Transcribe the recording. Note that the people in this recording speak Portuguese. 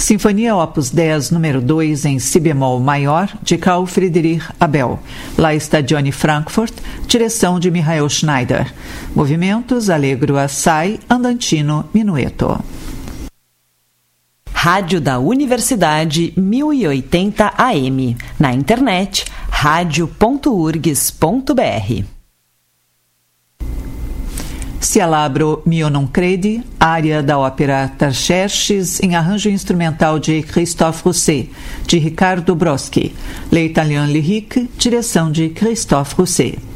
Sinfonia Opus 10, número 2, em si bemol maior, de Carl Friedrich Abel. La Stagione Frankfurt, direção de Michael Schneider. Movimentos: Allegro assai, andantino, minueto. Rádio da Universidade 1080 AM. Na internet, radio.urgs.br. Cialabro Mio non credi, área da ópera Tarcherches, em arranjo instrumental de Christophe Rousset, de Ricardo Broski. L'Italien Lyrique, direção de Christophe Rousset.